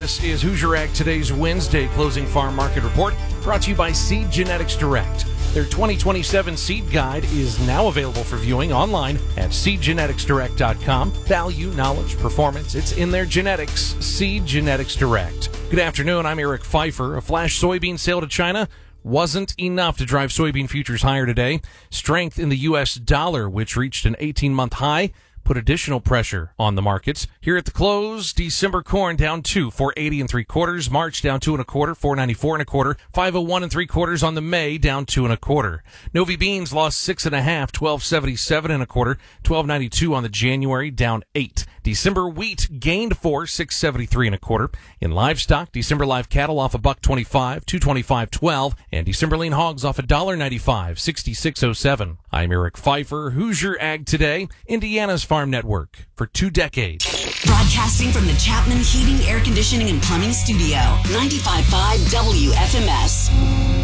This is Hoosier Ag Today's Wednesday closing farm market report, brought to you by Seed Genetics Direct. Their 2027 seed guide is now available for viewing online at seedgeneticsdirect.com. Value, knowledge, performance, it's in their genetics. Seed Genetics Direct. Good afternoon, I'm Eric Pfeiffer. A flash soybean sale to China wasn't enough to drive soybean futures higher today. Strength in the U.S. dollar, which reached an 18-month high, put additional pressure on the markets. Here at the close, December corn down 480 3/4. March down 2 1/4, 494 1/4. 501 3/4 on the May, down 2 1/4. Novi beans lost 6 1/2, 1277 1/4. 1292 on the January, down 8. December wheat gained 4, 673 1/4. In livestock, December live cattle off $1.25, 225.12, and December lean hogs off $1.95, 66.07. I'm Eric Pfeiffer, Hoosier Ag Today, Indiana's Farm Network for 2 decades. Broadcasting from the Chapman Heating, Air Conditioning, and Plumbing Studio, 95.5 WFMS.